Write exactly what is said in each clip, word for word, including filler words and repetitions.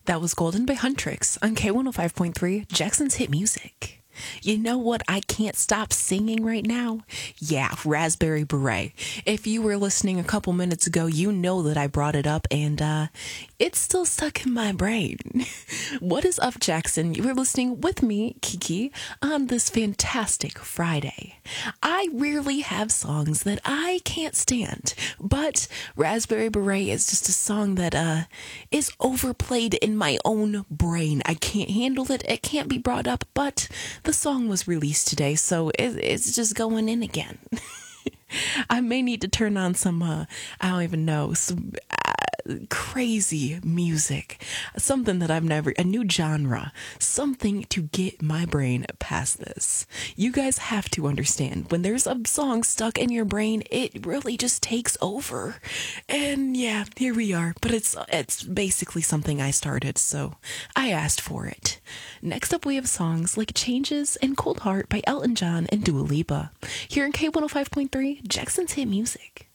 That was Golden by Huntrix on K one oh five point three, Jackson's Hit Music. You know what I can't stop singing right now? Yeah, Raspberry Beret. If you were listening a couple minutes ago, you know that I brought it up, and uh, it's still stuck in my brain. What is up, Jackson? You were listening with me, Kiki, on this fantastic Friday. I rarely have songs that I can't stand, but Raspberry Beret is just a song that uh, is overplayed in my own brain. I can't handle it. It can't be brought up, but the song was released today, so it, it's just going in again. I may need to turn on some, uh, I don't even know, some uh, crazy music. Something that I've never, a new genre. Something to get my brain past this. You guys have to understand, when there's a song stuck in your brain, it really just takes over. And yeah, here we are. But it's, it's basically something I started, so I asked for it. Next up, we have songs like Changes and Cold Heart by Elton John and Dua Lipa. Here in K one oh five point three, Jackson's Hit Music.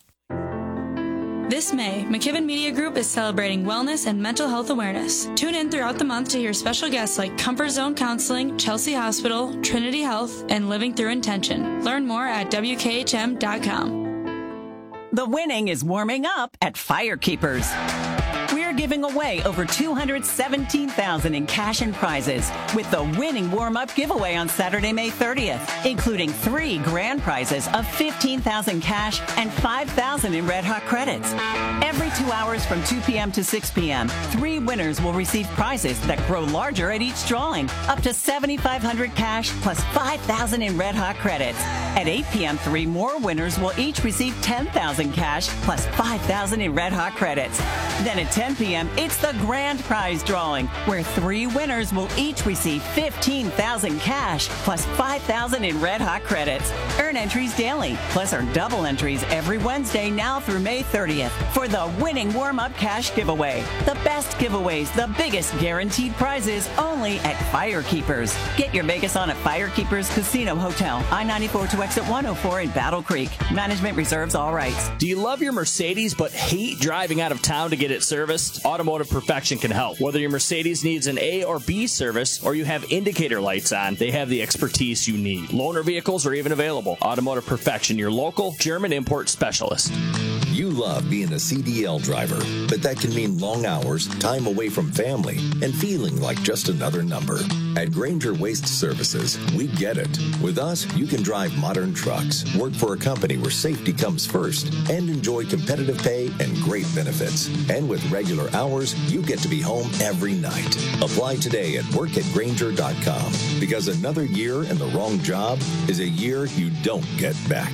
This May, McKibben Media Group is celebrating wellness and mental health awareness. Tune in throughout the month to hear special guests like Comfort Zone Counseling, Chelsea Hospital, Trinity Health, and Living Through Intention. Learn more at W K H M dot com. The winning is warming up at Firekeepers. We're giving away over two hundred seventeen thousand dollars in cash and prizes with the winning warm-up giveaway on Saturday, May thirtieth, including three grand prizes of fifteen thousand dollars cash and five thousand dollars in Red Hot credits. Every two hours from two p.m. to six p.m., three winners will receive prizes that grow larger at each drawing, up to seven thousand five hundred dollars cash plus five thousand dollars in Red Hot credits. At eight p.m., three more winners will each receive ten thousand dollars cash plus five thousand dollars in Red Hot credits. Then at ten p.m., it's the grand prize drawing, where three winners will each receive fifteen thousand dollars cash plus five thousand dollars in Red Hot credits. Earn entries daily, plus earn double entries every Wednesday now through May thirtieth for the winning warm-up cash giveaway. The best giveaways, the biggest guaranteed prizes, only at Firekeepers. Get your Vegas on at Firekeepers Casino Hotel, I ninety-four to exit one oh four in Battle Creek. Management reserves all rights. Do you love your Mercedes but hate driving out of town to get it serviced? Automotive Perfection can help. Whether your Mercedes needs an A or B service or you have indicator lights on, they have the expertise you need. Loaner vehicles are even available. Automotive Perfection, your local German import specialist. You love being a C D L driver, but that can mean long hours, time away from family, and feeling like just another number. At Granger Waste Services, we get it. With us, you can drive modern trucks, work for a company where safety comes first, and enjoy competitive pay and great benefits. And with regular hours, you get to be home every night. Apply today at work at granger dot com, because another year in the wrong job is a year you don't get back.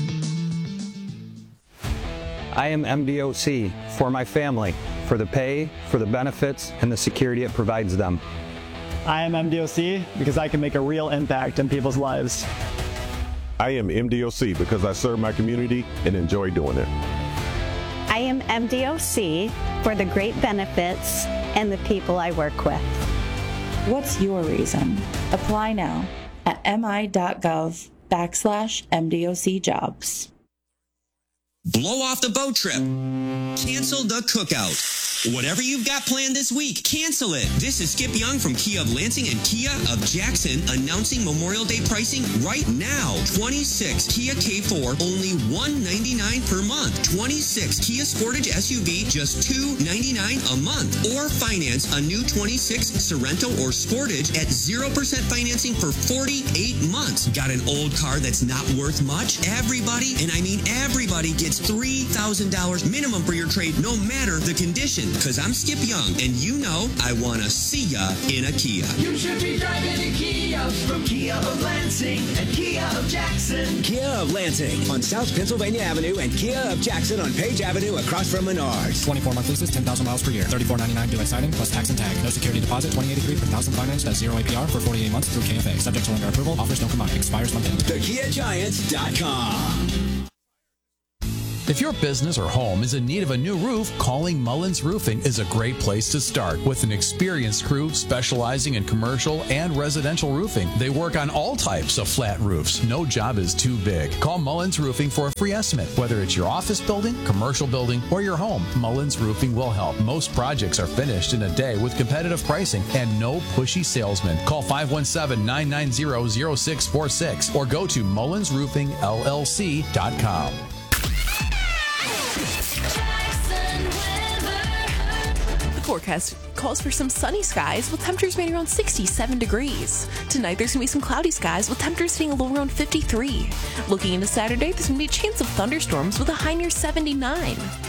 I am M D O C for my family, for the pay, for the benefits, and the security it provides them. I am M D O C because I can make a real impact in people's lives. I am M D O C because I serve my community and enjoy doing it. I am M D O C for the great benefits and the people I work with. What's your reason? Apply now at mi.gov backslash MDOC jobs. Blow off the boat trip. Cancel the cookout. Whatever you've got planned this week, cancel it. This is Skip Young from Kia of Lansing and Kia of Jackson announcing Memorial Day pricing right now. twenty-six Kia K four, only one hundred ninety-nine dollars per month. twenty-six Kia Sportage S U V, just two hundred ninety-nine dollars a month. Or finance a new twenty-six Sorento or Sportage at zero percent financing for forty-eight months. Got an old car that's not worth much? Everybody, and I mean everybody, gets three thousand dollars minimum for your trade, no matter the condition. Because I'm Skip Young, and you know I want to see ya in a Kia. You should be driving a Kia from Kia of Lansing and Kia of Jackson. Kia of Lansing on South Pennsylvania Avenue and Kia of Jackson on Page Avenue across from Menards. twenty-four month leases, ten thousand miles per year. thirty-four ninety-nine due at signing plus tax and tag. No security deposit, twenty eighty-three per thousand financed at zero A P R for forty-eight months through K F A. Subject to lender approval. Offers no combined. Expires month end. the kia giants dot com. If your business or home is in need of a new roof, calling Mullins Roofing is a great place to start. With an experienced crew specializing in commercial and residential roofing, they work on all types of flat roofs. No job is too big. Call Mullins Roofing for a free estimate. Whether it's your office building, commercial building, or your home, Mullins Roofing will help. Most projects are finished in a day with competitive pricing and no pushy salesmen. Call five one seven, nine nine zero, zero six four six or go to mullins roofing L L C dot com. The forecast calls for some sunny skies with temperatures being around sixty-seven degrees. Tonight there's going to be some cloudy skies with temperatures being a low around fifty-three. Looking into Saturday, there's going to be a chance of thunderstorms with a high near seventy-nine.